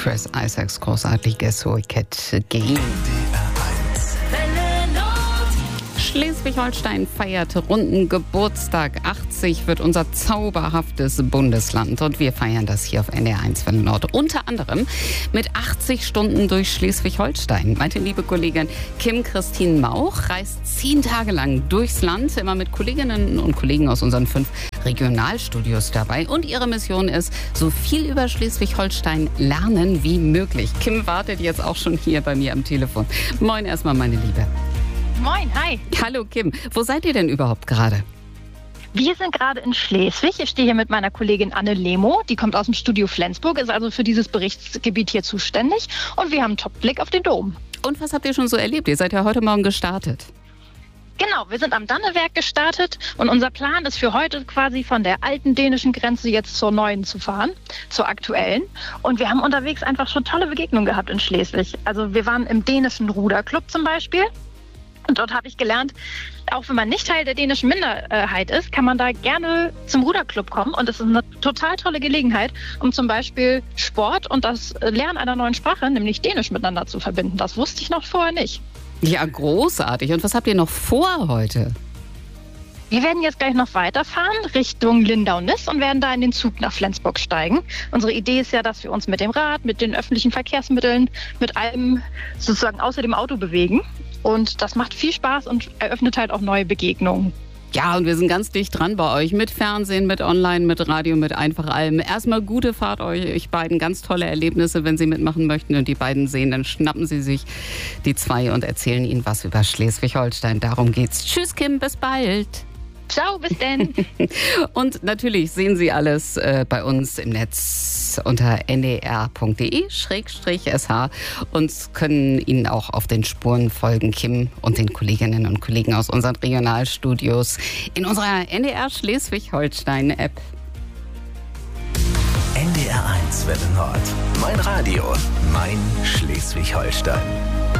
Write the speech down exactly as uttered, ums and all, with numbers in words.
Chris Isaacs großartiges Wicked Game. Schleswig-Holstein feierte runden Geburtstag. achtzig wird unser zauberhaftes Bundesland. Und wir feiern das hier auf N D R eins Welle Nord. Unter anderem mit achtzig Stunden durch Schleswig-Holstein. Meine liebe Kollegin Kim Christine Mauch reist zehn Tage lang durchs Land, immer mit Kolleginnen und Kollegen aus unseren fünf Regionalstudios dabei. Und ihre Mission ist, so viel über Schleswig-Holstein lernen wie möglich. Kim wartet jetzt auch schon hier bei mir am Telefon. Moin erstmal, meine Liebe. Moin, hi. Hallo Kim, wo seid ihr denn überhaupt gerade? Wir sind gerade in Schleswig. Ich stehe hier mit meiner Kollegin Anne Lemo. Die kommt aus dem Studio Flensburg, ist also für dieses Berichtsgebiet hier zuständig. Und wir haben einen Top-Blick auf den Dom. Und was habt ihr schon so erlebt? Ihr seid ja heute Morgen gestartet. Genau, wir sind am Dannewerk gestartet und unser Plan ist für heute quasi von der alten dänischen Grenze jetzt zur neuen zu fahren, zur aktuellen. Und wir haben unterwegs einfach schon tolle Begegnungen gehabt in Schleswig. Also wir waren im dänischen Ruderclub zum Beispiel. Und dort habe ich gelernt, auch wenn man nicht Teil der dänischen Minderheit ist, kann man da gerne zum Ruderclub kommen. Und es ist eine total tolle Gelegenheit, um zum Beispiel Sport und das Lernen einer neuen Sprache, nämlich Dänisch, miteinander zu verbinden. Das wusste ich noch vorher nicht. Ja, großartig. Und was habt ihr noch vor heute? Wir werden jetzt gleich noch weiterfahren Richtung Lindau-Nisse und werden da in den Zug nach Flensburg steigen. Unsere Idee ist ja, dass wir uns mit dem Rad, mit den öffentlichen Verkehrsmitteln, mit allem sozusagen außer dem Auto bewegen. Und das macht viel Spaß und eröffnet halt auch neue Begegnungen. Ja, und wir sind ganz dicht dran bei euch. Mit Fernsehen, mit Online, mit Radio, mit einfach allem. Erstmal gute Fahrt euch, euch beiden. Ganz tolle Erlebnisse, wenn Sie mitmachen möchten und die beiden sehen, dann schnappen Sie sich die zwei und erzählen Ihnen was über Schleswig-Holstein. Darum geht's. Tschüss, Kim, bis bald. Ciao, bis denn. Und natürlich sehen Sie alles äh, bei uns im Netz unter n d r punkt d e schrägstrich s h und können Ihnen auch auf den Spuren folgen, Kim und den Kolleginnen und Kollegen aus unseren Regionalstudios in unserer N D R Schleswig-Holstein-App. N D R eins Welle Nord. Mein Radio, mein Schleswig-Holstein.